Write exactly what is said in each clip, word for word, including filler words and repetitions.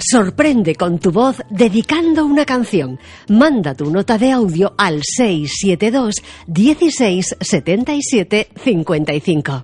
Sorprende con tu voz dedicando una canción. Manda tu nota de audio al seis siete dos, dieciséis, setenta y siete, cincuenta y cinco.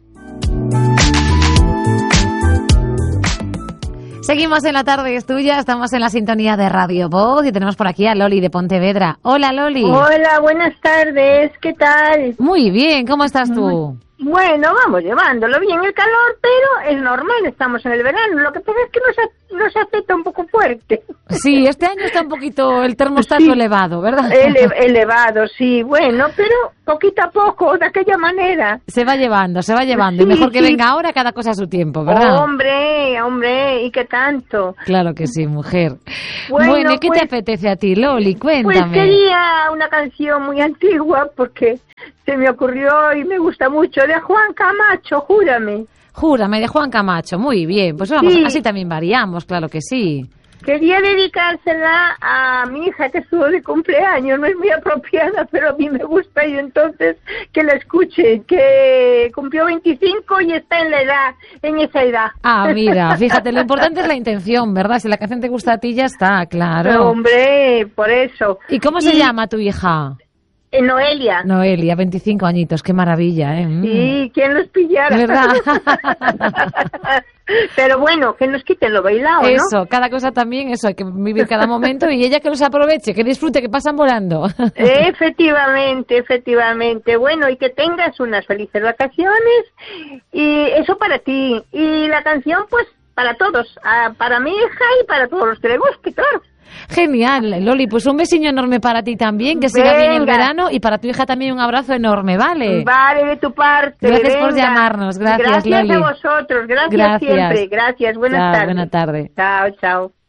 Seguimos en La Tarde es Tuya, estamos en la sintonía de Radio Voz y tenemos por aquí a Loli de Pontevedra. Hola, Loli. Hola, buenas tardes, ¿qué tal? Muy bien, ¿cómo estás tú? Bueno, vamos llevándolo bien el calor, pero es normal, estamos en el verano. Lo que pasa es que nos, nos afecta un poco fuerte. Sí, este año está un poquito el termostato sí, elevado, ¿verdad? Ele, elevado, sí, bueno, pero poquito a poco, de aquella manera. Se va llevando, se va llevando. Sí, y mejor que sí. venga ahora cada cosa a su tiempo, ¿verdad? Hombre, hombre, ¿y qué tanto? Claro que sí, mujer. Bueno, bueno ¿y qué pues, te apetece a ti, Loli? Cuéntame. Pues quería una canción muy antigua porque se me ocurrió y me gusta mucho, de Juan Camacho, Júrame. Júrame, de Juan Camacho, muy bien. Pues vamos, Sí. así también variamos, claro que sí. Quería dedicársela a mi hija que estuvo de cumpleaños, no es muy apropiada, pero a mí me gusta y entonces que la escuche, que cumplió veinticinco y está en la edad, en esa edad. Ah, mira, fíjate, lo importante es la intención, ¿verdad? Si la canción te gusta a ti, ya está, claro. Pero, hombre, por eso. ¿Y cómo se Y- llama tu hija? Eh, Noelia. Noelia, veinticinco añitos, qué maravilla, ¿eh? Mm. Sí, ¿quién los pillara? ¿Verdad? Pero bueno, que nos quiten lo bailado, ¿no? Eso, cada cosa también, eso, hay que vivir cada momento y ella que los aproveche, que disfrute, que pasan volando. Efectivamente, efectivamente. Bueno, y que tengas unas felices vacaciones y eso para ti. Y la canción, pues, para todos, ah, para mi hija y para todos los que le guste, claro. Genial, Loli, pues un besiño enorme para ti también, que siga bien el Venga. verano y para tu hija también un abrazo enorme, ¿vale? Vale, de tu parte. Gracias por venga. llamarnos, gracias, Gracias Loli. a vosotros, gracias, Gracias. siempre. Gracias, buenas Chao, tardes. buena tarde. Chao, chao.